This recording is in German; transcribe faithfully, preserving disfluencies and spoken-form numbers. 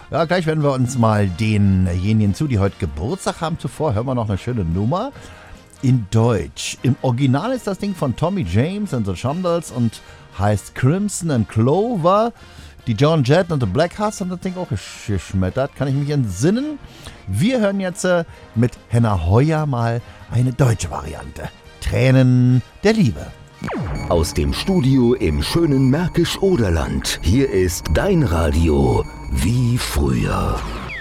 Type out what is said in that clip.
Ja, gleich werden wir uns mal denjenigen zu, die heute Geburtstag haben. Zuvor hören wir noch eine schöne Nummer in Deutsch. Im Original ist das Ding von Tommy James and the Shondells und heißt Crimson and Clover. Die Joan Jett und the Black Hearts haben das Ding auch geschmettert, kann ich mich entsinnen. Wir hören jetzt äh, mit Henna Heuer mal eine deutsche Variante. Tränen der Liebe. Aus dem Studio im schönen Märkisch-Oderland. Hier ist dein Radio wie früher.